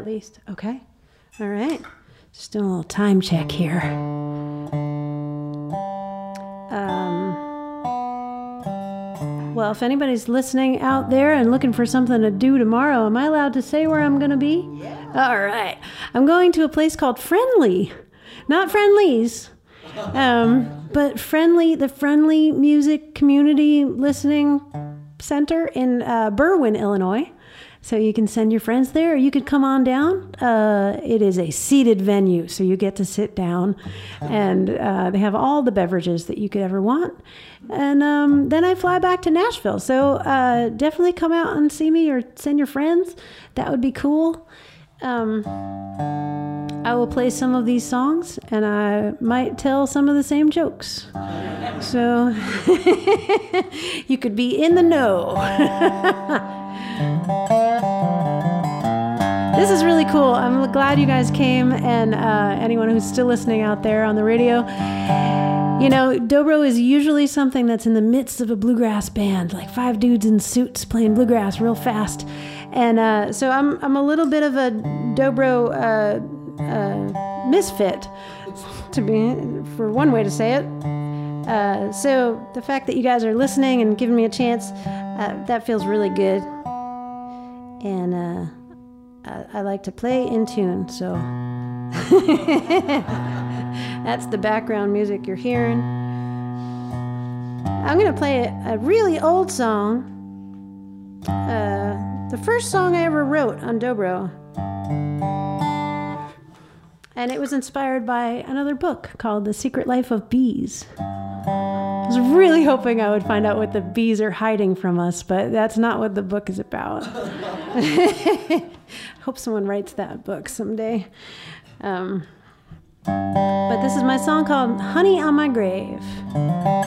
at least. Okay. All right. Just doing a little time check here. Well, if anybody's listening out there and looking for something to do tomorrow, am I allowed to say where I'm going to be? Yeah. All right. I'm going to a place called Friendly. Not Friendlies, but Friendly, the Friendly Music Community Listening Center in Berwyn, Illinois. So you can send your friends there, or you could come on down. It is a seated venue, so you get to sit down, and they have all the beverages that you could ever want. And then I fly back to Nashville. So definitely come out and see me, or send your friends. That would be cool. I will play some of these songs, and I might tell some of the same jokes. So you could be in the know. This is really cool. I'm glad you guys came, and anyone who's still listening out there on the radio. You know, dobro is usually something that's in the midst of a bluegrass band, like 5 dudes in suits playing bluegrass real fast. And so I'm a little bit of a dobro misfit, to be, for one way to say it. So the fact that you guys are listening and giving me a chance, that feels really good. And I like to play in tune, so that's the background music you're hearing. I'm going to play a really old song, the first song I ever wrote on dobro, and it was inspired by another book called The Secret Life of Bees. I was really hoping I would find out what the bees are hiding from us, but that's not what the book is about. Hope someone writes that book someday. But this is my song called Honey on My Grave.